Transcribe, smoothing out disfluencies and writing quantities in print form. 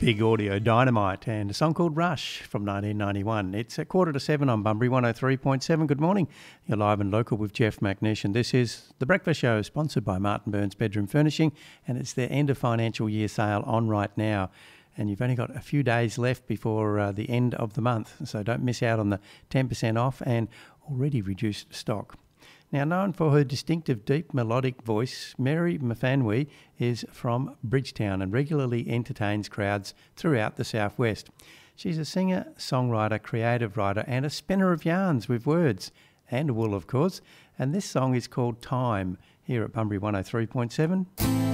Big Audio Dynamite and a song called Rush from 1991. It's at 6:45 on Bunbury 103.7. Good morning. You're live and local with Jeff McNish, and this is The Breakfast Show, sponsored by Martin Burns Bedroom Furnishing, and it's their end of financial year sale on right now. And you've only got a few days left before the end of the month, so don't miss out on the 10% off and already reduced stock. Now, known for her distinctive deep melodic voice, Mary Mfanwe is from Bridgetown and regularly entertains crowds throughout the southwest. She's a singer, songwriter, creative writer and a spinner of yarns with words and wool, of course. And this song is called Time, here at Bunbury 103.7.